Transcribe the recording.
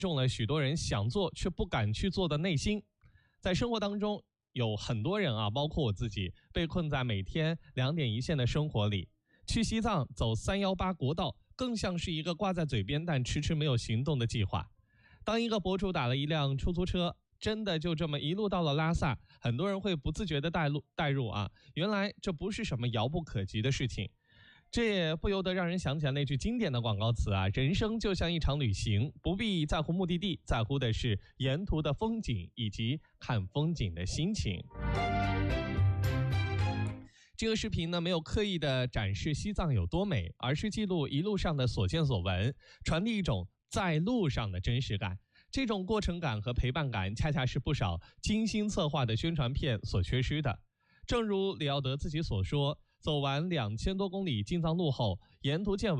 中了许多人想做却不敢去做的内心。在生活当中，有很多人包括我自己，被困在每天2点一线的生活里。去西藏走318国道，更像是一个挂在嘴边但迟迟没有行动的计划。当一个博主打了一辆出租车，真的就这么一路到了拉萨，很多人会不自觉地带入原来这不是什么遥不可及的事情。这也不由得让人想起来那句经典的广告词人生就像一场旅行，不必在乎目的地，在乎的是沿途的风景以及看风景的心情。这个视频呢，没有刻意的展示西藏有多美，而是记录一路上的所见所闻，传递一种在路上的真实感。这种过程感和陪伴感，恰恰是不少精心策划的宣传片所缺失的。正如李奥德自己所说，走完2000多公里进藏路后，沿途见闻